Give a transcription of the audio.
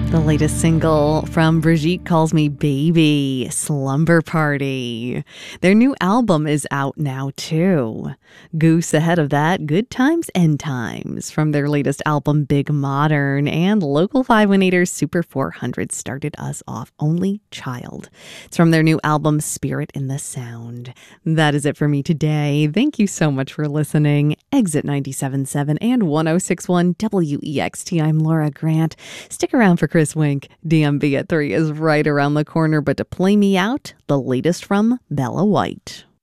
The latest single from Brigitte Calls Me Baby, Slumber Party. Their new album is out now, too. Goose ahead of that, Good Times, End Times, from their latest album, Big Modern, and Local 518's Super 400 started us off, Only Child. It's from their new album, Spirit in the Sound. That is it for me today. Thank you so much for listening. Exit 97.7 and 106.1 WEXT. I'm Laura Grant. Stick around for Chris Wink. DMV at 3 is right around the corner, but to play me out, the latest from Bella White.